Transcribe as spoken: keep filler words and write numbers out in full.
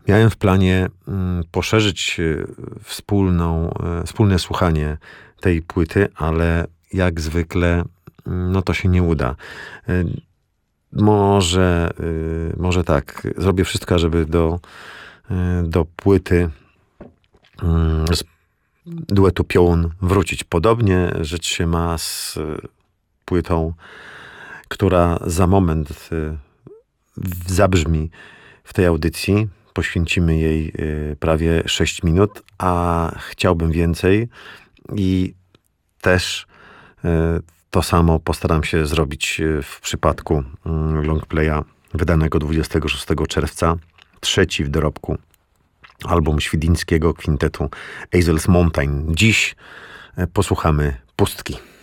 Miałem w planie mm, poszerzyć e, wspólną, e, wspólne słuchanie tej płyty, ale jak zwykle mm, no to się nie uda. E, Może, e, może tak, zrobię wszystko, żeby do, e, do płyty mm, z duetu Piołun wrócić. Podobnie rzecz się ma z e, płytą, która za moment e, zabrzmi w tej audycji. Poświęcimy jej y, prawie sześć minut, a chciałbym więcej i też y, to samo postaram się zrobić y, w przypadku y, longplaya wydanego dwudziestego szóstego czerwca. Trzeci w dorobku album świdnickiego kwintetu Hazel's Mountain. Dziś y, posłuchamy Pustki.